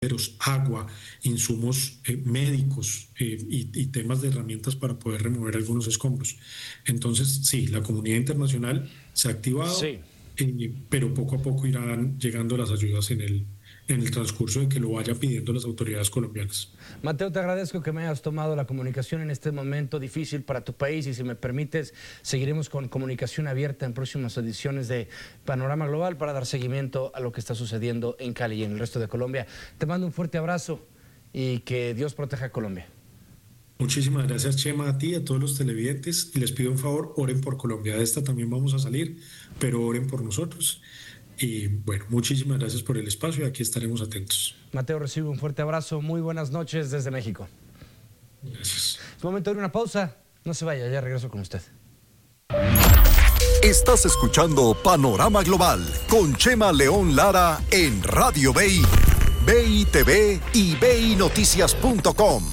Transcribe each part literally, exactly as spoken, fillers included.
agua, insumos eh, médicos eh, y, y temas de herramientas para poder remover algunos escombros. Entonces, sí, la comunidad internacional se ha activado, sí. eh, pero poco a poco irán llegando las ayudas en el, en el transcurso de que lo vaya pidiendo las autoridades colombianas. Mateo, te agradezco que me hayas tomado la comunicación en este momento difícil para tu país y si me permites, seguiremos con comunicación abierta en próximas ediciones de Panorama Global para dar seguimiento a lo que está sucediendo en Cali y en el resto de Colombia. Te mando un fuerte abrazo y que Dios proteja a Colombia. Muchísimas gracias, Chema, a ti y a todos los televidentes, y les pido un favor, oren por Colombia. De esta también vamos a salir, pero oren por nosotros. Y bueno, muchísimas gracias por el espacio y aquí estaremos atentos. Mateo, recibe un fuerte abrazo. Muy buenas noches desde México. Gracias. Es momento de una pausa. No se vaya, ya regreso con usted. Estás escuchando Panorama Global con Chema León Lara en Radio B I, B I T V y B I Noticias punto com.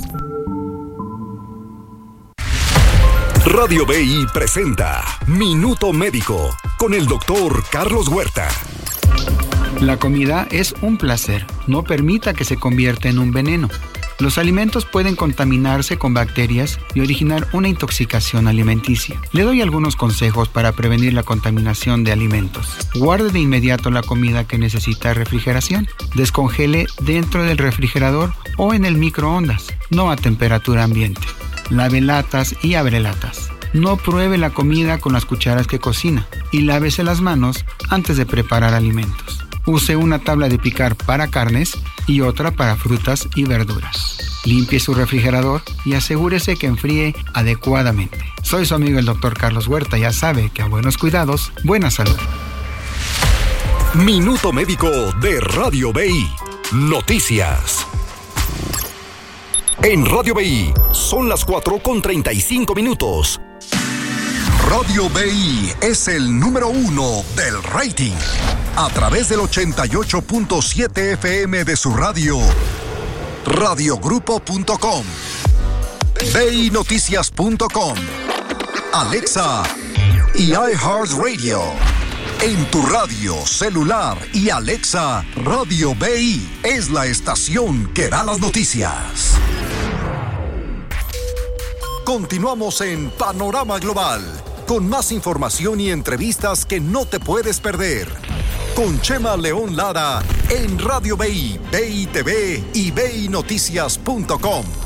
Radio B I presenta Minuto Médico con el doctor Carlos Huerta. La comida es un placer. No permita que se convierta en un veneno. Los alimentos pueden contaminarse con bacterias y originar una intoxicación alimenticia. Le doy algunos consejos para prevenir la contaminación de alimentos. Guarde de inmediato la comida que necesita refrigeración. Descongele dentro del refrigerador o en el microondas, no a temperatura ambiente. Lave latas y abre latas. No pruebe la comida con las cucharas que cocina y lávese las manos antes de preparar alimentos. Use una tabla de picar para carnes y otra para frutas y verduras. Limpie su refrigerador y asegúrese que enfríe adecuadamente. Soy su amigo el doctor Carlos Huerta. Ya sabe que a buenos cuidados, buena salud. Minuto Médico de Radio B I. Noticias. En Radio B I son las cuatro con treinta y cinco minutos. Radio B I es el número uno del rating. A través del ochenta y ocho punto siete F M de su radio, radiogrupo punto com, B I Noticias punto com, Alexa y iHeartRadio. En tu radio, celular y Alexa, Radio B I es la estación que da las noticias. Continuamos en Panorama Global, con más información y entrevistas que no te puedes perder. Con Chema León Lara en Radio B I, B I T V y B I Noticias punto com.